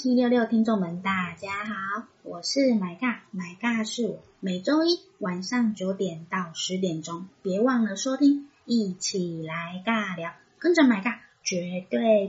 EP66听众们大家好，我是买尬是我，每周一晚上9点到10点钟，别忘了收听，一起来尬聊，跟着买尬绝对